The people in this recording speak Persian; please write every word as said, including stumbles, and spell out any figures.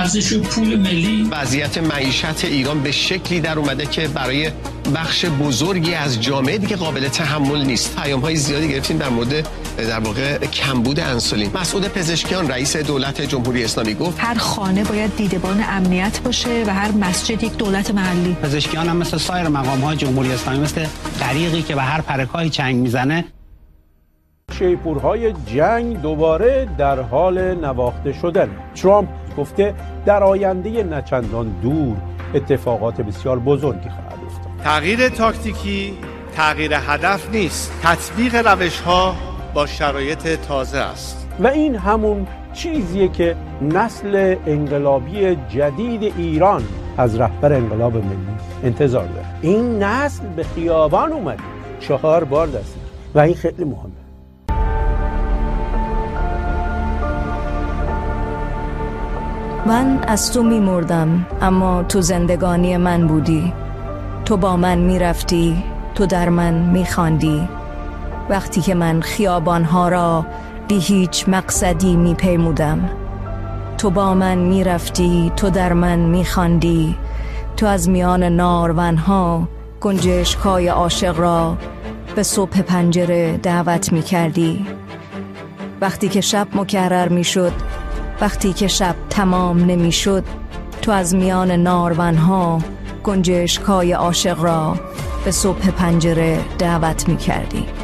ارزش پول ملی. وضعیت معیشت ایران به شکلی در اومده که برای بخش بزرگی از جامعه دیگه قابل تحمل نیست. پیام‌های زیادی گرفتیم در مورد در واقع کمبود انسولین. مسعود پزشکیان رئیس دولت جمهوری اسلامی گفت هر خانه باید دیدبان امنیت باشه و هر مسجد یک دولت محلی. پزشکیان هم مثل سایر مقام‌های جمهوری اسلامی مثل غریقی که به هر پرکای چنگ میزنه. شیپورهای جنگ دوباره در حال نواخته شدن. ترامپ گفته در آینده نچندان دور اتفاقات بسیار بزرگی خواهد افتاد. تغییر تاکتیکی تغییر هدف نیست، تطبیق روش‌ها با شرایط تازه است. و این همون چیزیه که نسل انقلابی جدید ایران از رهبر انقلاب ملی انتظار داره. این نسل به خیابان اومده چهار بار دست و این خیلی مهمه. من از تو می مردم اما تو زندگانی من بودی. تو با من می رفتی، تو در من می خواندی. وقتی که من خیابانها را بی هیچ مقصدی می پیمودم. تو با من می رفتی، تو در من می خواندی. تو از میان نارونها گنجشکای عاشق را به صبح پنجره دعوت می کردی. وقتی که شب مکرر می شد، وقتی که شب تمام نمی شد، تو از میان نارونها گنجشکای عاشق را به صبح پنجره دعوت می کردی.